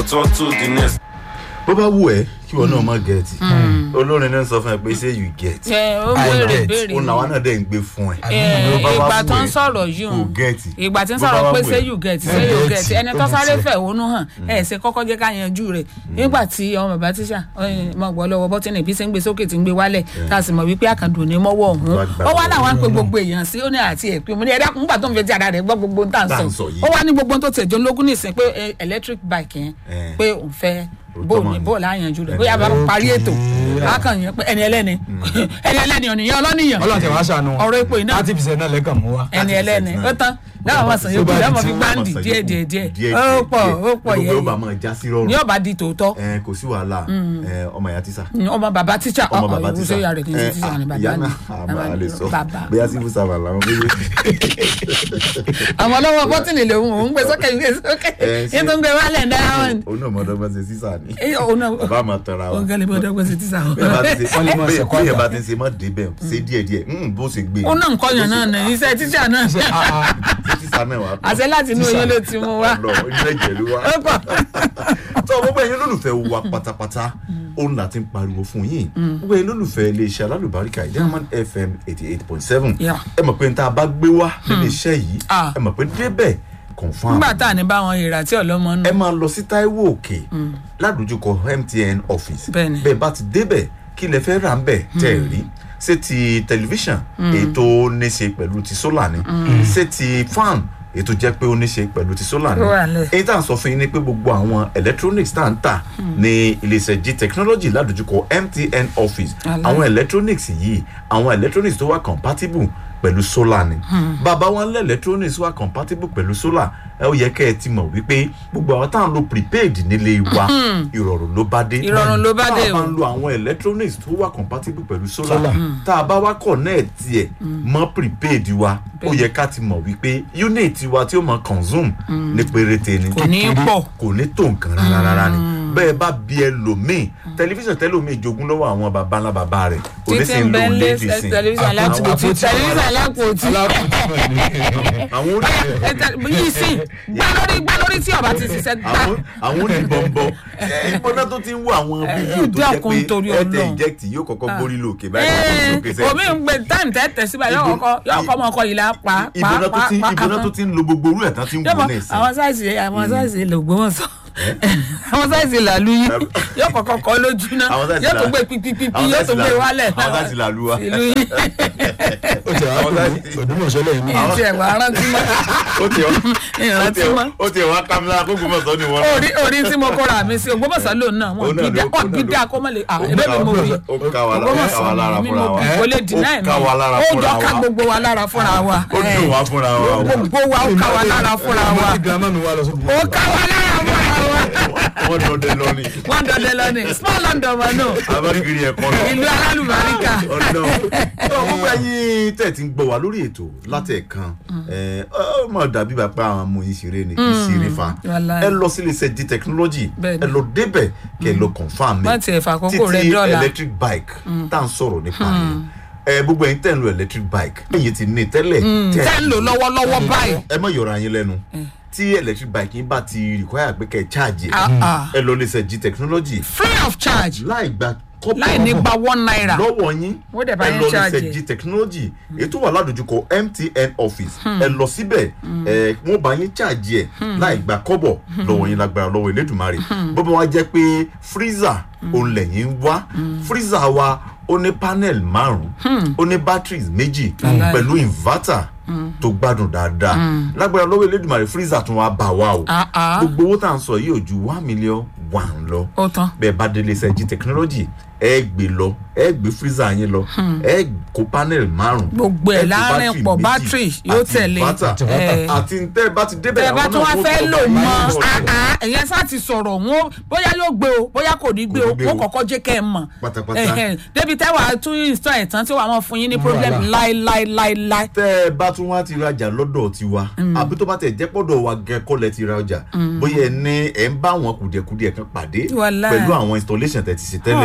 but on to the next. bó bá wù ẹ́ kí wọn náà má gẹ̀ẹ́tì olórin náà sọ fún ẹ pé say you get ó béèrè béèrè òun làwọn náà dẹ̀ ń gbé fún ẹ. ìgbà tó ń sọ̀rọ̀ yìí kò gẹ̀ẹ́tì ìgbà tí ń sọ̀rọ̀ pé say you get ẹni tó sáré fẹ̀hónú hàn ṣe kọ́kọ́ jẹ́ ká yanjú rẹ̀ nígbà tí ọmọ bàbá tíṣà mọ̀ gbọ́ lọ́wọ́ bọ́tínì bí ṣe ń gbé sókè tí ń gbé wálẹ̀ tá a sì mọ̀ wípé àkàndùn ní mọ́wọ́ ọ̀hún ó wá láwọn pé gbogbo èèyàn sí ó ní àti ẹ̀pẹ́ mo ní ẹ̀dá nígbà tó ń fi ti ara rẹ̀ gbọ́ gbogbo tá à ń sọ ó wá ní gbogbo tó tẹ̀jọ́ lógún nìsín pé electric bike yẹn pé òun fẹ́ bóòlù àyànjú rẹ̀ bóyá bá parí ètò akànyàn pé ẹni ẹlẹ́ni ọ̀nìyàn ọlọ́nìyàn ọlọ́tẹ̀ wá ṣàánú ọ̀rọ̀ epo iná 30% náà lẹ́kàn mú wa. ẹni ẹlẹ́ni ó tán láwọn máa sàn yókù láwọn fi gbáǹdì díẹ̀ ó pọ̀ yẹ ní ọba di tòótọ́. kò sí wàhálà ọmọ ìyá tíṣà. ọmọ bàbá tíṣà ọmọ bàbá tíṣà ìwúṣẹ́ ìyá rẹ̀ kì í ṣe tíṣà ni bàbá ni. àmà lè sọ bóyá sí fúsà wà láwọn méjèèjì. àwọn ọlọ́wọ́ bọ́tìnì lòun òun gbé sókè yín tó ń gbé wálẹ̀ dáhùn. òun náà mọ̀ọ́dọ́gbọ́n ṣe tíṣà ni bàbá àmọ́ tọ́ra wa. òun gẹ́lẹ́ mọ̀ọ́dọ́gbọ́n ṣe tíṣà o. bẹ́ẹ̀ bá ti ń ṣe mọ́ débẹ̀ ṣe díẹ̀díẹ̀ bó ṣe gbé. ó náà ń kọyàn náà ní iṣẹ́ tíṣà náà. tíṣà náà wà. àṣẹ láti inú oyún ló ti mú wa. ilé ìjẹ̀lú wa. tó gbogbo ẹ̀yin olólùfẹ́ wa pátápátá òun láti ń pariwo fún yín gbogbo ẹ̀yin olólùfẹ́ iléeṣẹ́ alálùbáríkà Diamond FM 88.7 ẹ mọ̀ pé n ta bá gbé wá nílé iṣẹ́ yìí ẹ mọ̀ pé débẹ̀ confam. nígbà tá à ní bá wọn ìrà tí ọlọ́mọ nù. ẹ máa lọ sí Táíwò Òkè ládùújúkọ MTN office bẹ́ẹ̀ bá ti débẹ̀ kí lẹ fẹ́ rà ń bẹ̀ tẹ́ ẹ rí ṣé ti tẹlifíṣàn ètò ní ṣe pẹ̀lú ti sólà ni ṣé ti fan ètò jẹ́ pé ó ní ṣe pẹ̀lú ti sólà ni èyí tá à ń sọ fún yín ni pé gbogbo àwọn electronics tá à ń tà ní iléeṣẹ́ G technology ládùújúkọ MTN office àwọn electronics yìí àwọn electronics tó wà compatible pẹ̀lú solar ni bàbá wọn lẹ́ electronics wà compatible pẹ̀lú solar ẹ ó yẹ kẹ́ ẹ ti mọ̀ wípé gbogbo àwọn tá à ń lo prepaid nílé wa ìrọ̀rùn ló bá dé o tá a bá ń lo àwọn electronics tó wà compatible pẹ̀lú solar tá a bá wá connect ẹ̀ mọ́ prepaid wa ó yẹ ká ti mọ̀ wípé unit wa tí ó mọ̀ consume ní péréte ni kò ní pọ̀ kò ní tó nǹkan rárá ni bẹ́ẹ̀ bá bí ẹlòmíì tẹlifíṣàn tẹlòmíì jogún lọ́wọ́ àwọn baba ńlá baba rẹ̀ kò ní sí ń lo lédi sí tẹlifíṣàn alápòtí àwọn yìí sí gbá lórí tí ọba ti ṣiṣẹ́ gbá. àwọn oníbọ̀nbọ̀ ìpọ́nà tó ti ń wọ àwọn fídíò tó jẹ́ pé ẹ̀tẹ̀ inject yóò kọ́kọ́ gbórí lókè báyìí. omi ń gbé táìmù tẹ́tẹ̀ síbà yóò kọ́ ọmọ ọkọ yìí la pa. ìbọnà tó ti ń lo gbogbo orú ẹ̀ tán ti ń wọ nẹ̀sì. àwọn sáìsì lògbómọ̀ṣọ́ àwọn sáìsì làlú yìí yóò kọ́kọ́ kọ́ lójú náà yóò tó gbé pípípí yóò tó gbé wálẹ̀ àwọn sáìsì làlú wa. ìlú yìí. Ògbómọ̀ṣọ́ lẹ́yìn náà. ìtì ẹ̀wà rántí mọ́. ìrántí mọ́. ó ti ẹ̀wà kamila kó Ògbómọ̀ṣọ́ ni wọ́n. orí tí mo kóra mi sí Ògbómọ̀ṣọ́ lòun náà wọ́n gidi akọ́mọ́lẹ̀ ẹ̀bẹ̀ mi mo rí Ògbómọ̀ṣọ́ mi mo bí kò lè dínà ẹ̀mí ó jọ ká gbogbo wa lára fúnra wa. ó dùn wá fúnra wa. gbogbo wa ó ká wa lára fúnra wa. ó ká wa lára fúnra wa. wọ́n dọdẹ lọ ni. small London wa náà. abákiri ẹ̀kọ́ lọ. ìlú alálùbáríkà. gbogbo ẹ̀yin tẹ̀ ti ń gbọ́ wá lórí ètò látẹ̀kan ó mọ̀ dàbí bàbá àwọn ọmọ yìí ṣeré ni kì í ṣeré fa ẹ lọ sí iléeṣẹ́ G technology ẹ lọ débẹ̀ kẹ́ ẹ lọ confam mi títí electric bike tá à ń sọ̀rọ̀ nípa yẹn gbogbo ẹ̀yin tẹ̀ ń lo electric bike ẹ̀yin ti ní tẹ́lẹ̀ tẹ́ ń lò lọ́wọ́lọ́wọ́ báyìí ẹ má yọra yín lẹ́nu tí electric bike yín bá ti require pé kẹ́ ẹ charge ẹ lọ iléeṣẹ́ G technology free of charge láì gba láì ní gba £1 lọ́wọ́ yín ẹ lọ ní G technology ètò wà ládùújúkọ MTN office ẹ lọ síbẹ̀ wọ́n bá yín charge ẹ̀ láì gba kọ́bọ̀ lọ́wọ́ yín lágbára lọ́wọ́ Elédùmarè bó bá wá jẹ́ pé freezer òun lẹ́yìn wá freezer wa ó ní panel 5 ó ní batteries 2 pẹ̀lú inverter tó gbádùn dáadáa lágbára lọ́wọ́ Elédùmarè freezer tún wá bá wa o gbogbo owó tá à ń sọ yìí ò ju $1 million lọ bẹ́ẹ̀ bá délé iṣẹ́ G technology ẹ gbé lọ ẹ gbé freezer yẹn lọ ẹ kó panel 5 gbogbo ẹ láàrin pọ̀ battery yóò tẹ̀lé àti tẹ́ bá ti débẹ̀ àwọn náà tó wá fẹ́ lò mọ́ ẹ̀yẹn sá ti sọ̀rọ̀ wọn bóyá yóò gbé o bóyá kò ní gbé o wọ́n kọ́kọ́ jẹ́ kẹ́ ẹ mọ̀ débi tẹ́wàá tún install ẹ̀tàn tí wàá mọ̀ fún yín ní problem láíláíláíláí. tẹ́ ẹ bá tún wá ti rajà lọ́dọ̀ tiwa àbí tó bá tẹ̀ jẹ́ pọ́dọ̀ wa gẹ́kọ́lẹ̀ ti ra ọjà bóyá ẹ ń bá àwọn kùdìẹ̀kùdìẹ̀ kan pàdé pẹ̀lú àwọn installation tẹ̀ ti ṣe tẹ́lẹ̀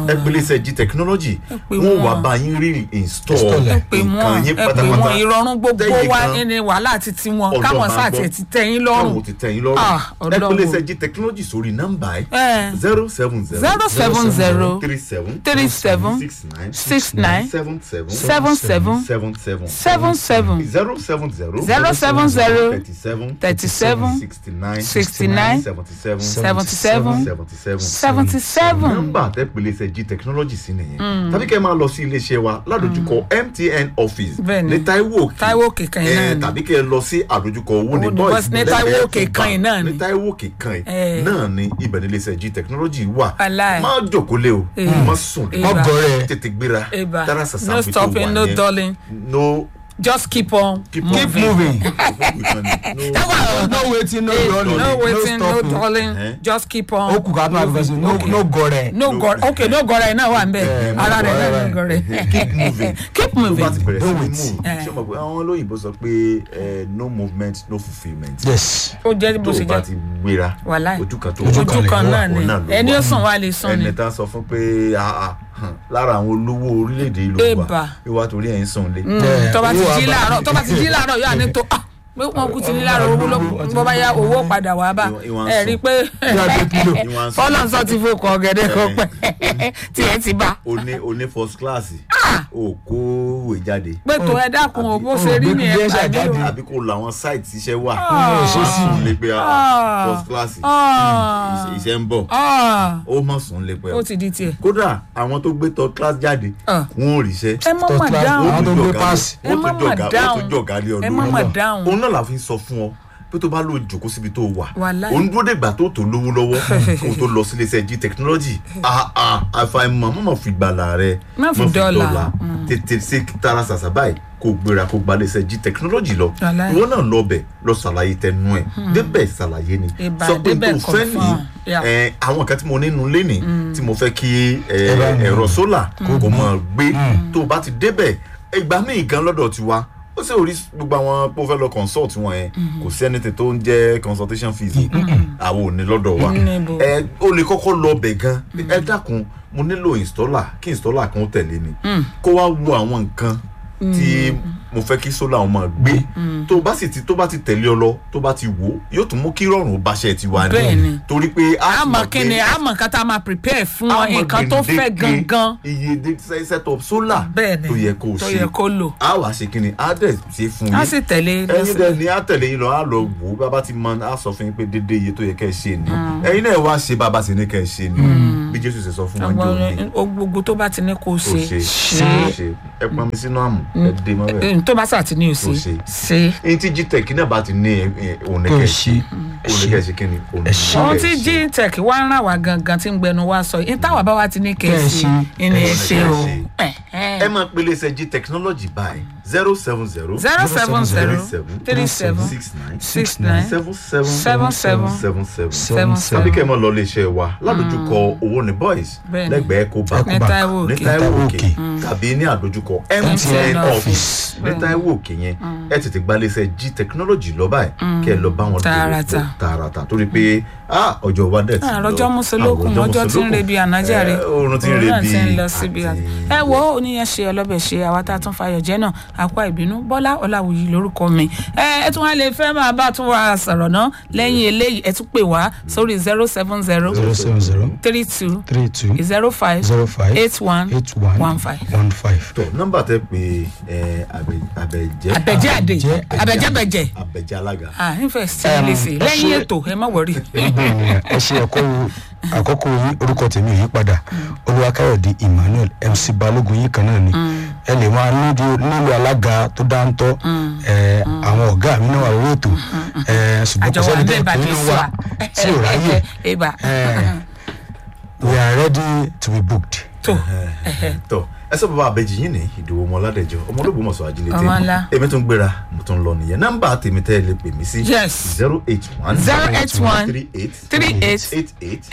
ẹ pè iléeṣẹ́ G Technology wọ́n wà bá yín rí install nǹkan yín pátápátá ìrọ̀rùn gbogbo wa ní wàhálà àti tiwọn káwọn sáà tiẹ̀ ti tẹ́ yín lọ́rùn káwọn ti tẹ́ yín lọ́rùn ẹ pè iléeṣẹ́ G Technology sórí nọ́mbà ẹ̀ 070 37 69 77 37 69 77 nọ́mbà tẹ́ pè iléeṣẹ́ G Technology sí nìyẹn tàbí kẹ́ máa lọ sí iléeṣẹ́ wa ládojúkọ MTN office ní Taiwo Òkè kan náà tàbí kẹ́ lọ sí àdojúkọ owó ní boys ní Taiwo Òkè kan náà ní Taiwo Òkè kan náà ní ibẹ̀ ní iléeṣẹ́ G Technology wà má jókòó lé o má sùn ọgọrẹ tètè gbéra dára sàṣà no stopping no dulling no. Just keep moving. No waiting, no rolling, no waiting, no dulling. Just keep on. No gore. No gore. Okay, no gore náà wà ńbẹ̀. Ara rẹ̀ no gore. Keep moving. Keep moving. Don't wait. Ṣé mo gbọ́ àwọn olóyìnbó sọ pé no movement, no fulfilment. Yes. Ó jẹ́ bó ṣe jẹ́. Tó bá ti gbéra. Ojú kan náà ni. Ẹni ó sàn wá lè sàn ni. Ẹni tá sọ fún pé lára àwọn olówó orílẹ̀-èdè ìlú wa ìwà torí ẹ̀ ń sùn lé. tó bá ti jí láàárọ̀ yóò ní tó pé wọn kú ti ní láàárọ̀ owó ló bọ́ bá yá owó padà wá bá ẹ rí i pé fọlọ́nsọ ti fò kọ́ ọ̀gẹ̀dẹ̀ kan pẹ́ tí ẹ ti bá. o ní first class o kó ìwé jáde. pé tó ẹ dákun o bó ṣe rí ni ẹ pàdé o. àbí kò làwọn site iṣẹ́ wà ṣé sì lè pe first class iṣẹ́ ń bọ̀ ó mọ̀ sùn lè pẹ́. ó ti di tiẹ̀. kódà àwọn tó gbé third class jáde wọn ò ríṣẹ́. ẹ mọ̀ mà dáhùn àwọn tó gbé pass. ẹ mọ̀ mà dáhùn ẹ mọ̀ mà dáhùn. òun náà la fi ń sọ fún ọ pé tó bá lò jòkó síbi tó wà òun dúró dègbà tó lówó lọ́wọ́ kó tó lọ sí iléeṣẹ́ G Technology àfàìmọ̀ mọ̀mọ́ fi gbàlà rẹ má fi dọ́là tètè ṣe tara ṣàṣà báyìí kó gbéra kó gba iléeṣẹ́ G Technology lọ ìwọ náà lọ bẹ̀ lọ ṣàlàyé tẹnu ẹ̀ débẹ̀ ṣàlàyé ni sọ pé tó fẹ́ ní àwọn nǹkan tí mo nínú lénìí tí mo fẹ́ kí ẹ̀rọ sólà kò mọ̀ gbé tó bá ti débẹ̀ ìgbà míì gan lọ́dọ̀ tiwa ó sì orí gbogbo àwọn pé ó fẹ́ lọ consult wọn yẹn kò sí ẹni tó ń jẹ́ consultation fees àwọn ò ní lọ́dọ̀ wa ó lè kọ́kọ́ lọ bẹ̀ gan ẹ dákun mo nílò installer kí installer kan tẹ̀lé mi kó wá wo àwọn nǹkan tí mo fẹ́ kí solar ọmọ gbé tó bá ti tẹ̀lé ọ lọ tó bá ti wò yóò tún mú kí rọrùn bá ṣe ti wá ní torí pé àmọ́ kíni àmọ́ kan tá a máa prepare fún nǹkan tó fẹ́ gangan iye set up solar tó yẹ kó lò á wàá ṣe kíni á dẹ̀ ṣe fún yín á sì tẹ̀lé ẹ̀yin dẹ̀ ni á tẹ̀lé yín lọ á lọ wò ó bàbá ti mọ á sọ fún yín pé déédéé iye tó yẹ kẹ́ ẹ ṣe ni ẹ̀yin náà wá ṣe bàbá sì ní kẹ́ ẹ ṣe ni bí Jésù ṣe sọ fún wọn jò ní gbogbo tó bá ti ní kó ṣe ẹ pọn mi sínú àmù ẹ dé mọ́ bẹ́ẹ̀ tó bá sà ti ní òsì ṣe. ẹni tí Gtech náà bá ti ní oníkẹ́sì kíni oníkẹ́sì. ohun tí Gtech wá ń ràn wá gangan tí ń gbẹnu wá sọ yìí táwa bá wá ti ní kẹ́sì ní ẹ ṣe o. ẹ máa pèlè ṣe G Technology báyìí 070 37 69 77 tàbí kẹ́ ẹ máa lọ iléeṣẹ́ wa ládojúkọ owó ní boys lẹ́gbẹ̀ẹ́ kó bá ní Taiwo Òkè tàbí ní àdojúkọ MTN office ní Taiwo Òkè yẹn ẹ tètè gba iléeṣẹ́ G Technology lọ báyìí kẹ́ ẹ lọ bá wọn tààràtà torí pé ọjọ́ wa dẹ̀ ti lọ ọjọ́ mùsùlùkùn ọjọ́ tí ń rebi ànájàre oorun tí ń rebi àti ń lọ síbi ẹ wo oníyẹn ṣe ọlọ́bẹ̀ ṣe àwa tá a tún fayọ̀ jẹ́ náà àpá ìbínú Bọ́lá Ọláwùyí lórúkọ mi ẹ tún wá lè fẹ́ máa bá tún wá sọ̀rọ̀ náà lẹ́yìn eléyìí ẹ tún pè wá sórí 070 32 05 81 15. tó nọ́mbà tẹ pé Àbẹ̀jẹ́ alága. nífẹ̀ẹ́ sí ilé sí lẹ́yìn ètò ẹ má wọrí. ẹ ṣe àkọ́kọ́ yín orúkọ tèmi yìí padà Olúwakáyọ̀dé Emmanuel MC Balógun yìí kan náà ni ẹ lè máa nílò alága tó dáńtọ́ àwọn ọ̀gá mi náà wà lórí ètò ṣùgbọ́n kò sẹ́ni tẹ́ tó nínú wa tí ò ráyè we are ready to be booked. tó ẹ sọ bàbá àbẹjì yín ní Ìdòwú Ọmọládẹjọ ọmọ Ológbòmọ̀ṣọ́ ajílété èmi tún gbéra mo tún lọ nìyẹn nọ́mbà tèmi tẹ́ ẹ lè pè mí sí 081 38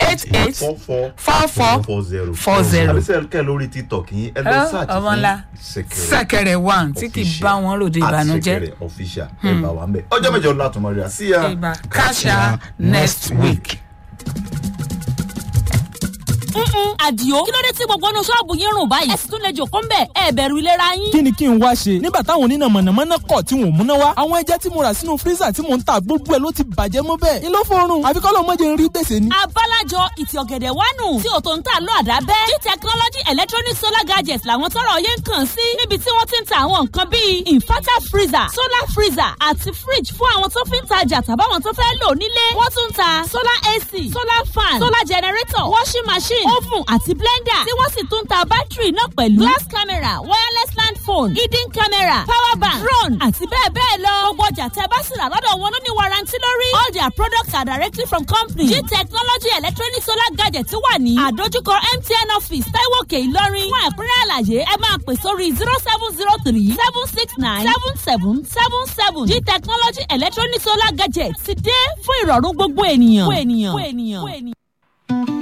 44 àbísẹ́ kẹ́ lórí TikTok yín ẹ lọ sáàtì Ṣẹ̀kẹ̀rẹ̀ one tí kì í bá wọn ròde ìbànújẹ́ Ṣẹ̀kẹ̀rẹ̀ official ẹ bá wa ń bẹ ọjọ́ mẹ́jọ látùmọ̀ rí i see ya Kasha next week. àdìo kí ló dé tí gbogbo inú ṣọ́ọ̀bù yín rùn báyìí ẹ sì tún lè jòkó ń bẹ̀ ẹ bẹ̀rù ìlera yín. kí ni kí n wá ṣe nígbà táwọn oníná mọ̀nàmọ́ná kọ̀ tí wọ́n múná wá àwọn ẹja tí mo rà sínú fírísà tí mò ń ta gbogbo ẹ̀ ló ti bàjẹ́ mọ́ bẹ́ẹ̀ ni ló fọrùn àfi kọ́ ló mọ́jẹ ń rí gbèsè ni. abálájọ ìtì ọ̀gẹ̀dẹ̀ wánu tí òtò ń tà lọ àdábẹ́ G-Technology electronic solar gadgets làwọn tọ́rọ̀ yẹn ń kàn sí níbi tí wọ́n ti ń ta àwọn nǹkan bíi inverter freezer solar freezer àti fridge fún àwọn tó fi ń tajà tàbáwọn tó fẹ́ lò nílé wọ́n tún ń ta solar AC solar fan solar generator washing machine oven àti blender tí wọ́n sì tún ń ta bátìrì náà pẹ̀lú glass camera wireless land phone hidden camera power bank drone àti bẹ́ẹ̀ bẹ́ẹ̀ lọ gbogbo ọjà tẹ́ bá sì rà lọ́dọ̀ wọn ló ní warranty lórí all their products are directly from company G-Technology electronic solar gadget wà ní àdójúkọ MTN office Taiwo Òkè Ìlọrin fún ẹ̀kúnrẹ́ àlàyé ẹ máa pè sórí 0703 769 7777 G-Technology electronic solar gadget ti dé fún ìrọ̀rùn gbogbo ènìyàn.